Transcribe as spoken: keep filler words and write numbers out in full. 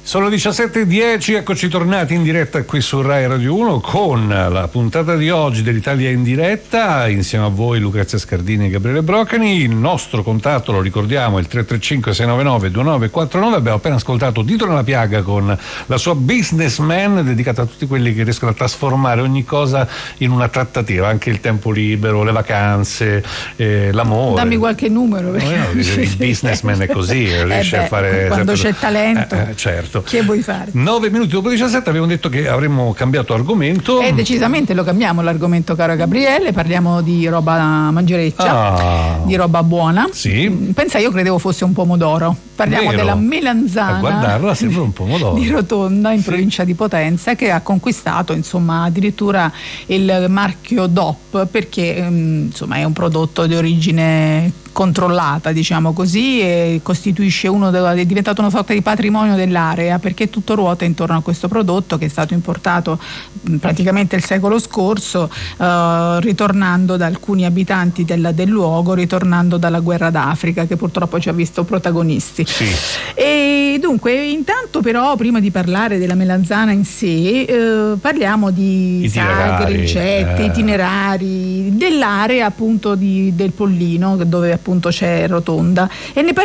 Sono diciassette e dieci, eccoci tornati in diretta qui su Rai Radio uno con la puntata di oggi dell'Italia in diretta, insieme a voi Lucrezia Scardini e Gabriele Brocani. Il nostro contatto, lo ricordiamo, è il tre tre cinque sei nove nove due nove quattro nove. Abbiamo appena ascoltato Dito nella piaga con la sua Businessman, dedicata a tutti quelli che riescono a trasformare ogni cosa in una trattativa, anche il tempo libero, le vacanze, eh, l'amore. Dammi qualche numero. No, no, il businessman è così, riesce eh beh, a fare quando sempre... c'è talento. Eh, eh, certo. Che vuoi fare? nove minuti dopo diciassette abbiamo detto che avremmo cambiato argomento. E decisamente lo cambiamo l'argomento, caro Gabriele. Parliamo di roba mangereccia, ah, di roba buona. Sì. Pensa, io credevo fosse un pomodoro. Parliamo Vero. della melanzana. A guardarla sembra un pomodoro. Di Rotonda, in sì. provincia di Potenza, che ha conquistato insomma addirittura il marchio D O P, perché insomma è un prodotto di origine controllata, diciamo così, e costituisce uno de- è diventato una sorta di patrimonio dell'area, perché tutto ruota intorno a questo prodotto che è stato importato mh, praticamente il secolo scorso, eh, ritornando da alcuni abitanti del, del luogo, ritornando dalla guerra d'Africa, che purtroppo ci ha visto protagonisti. Sì. E dunque, intanto però, prima di parlare della melanzana in sé, eh, parliamo di sagre, ricette, eh. itinerari dell'area appunto di, del Pollino, dove appunto c'è Rotonda, e ne parliamo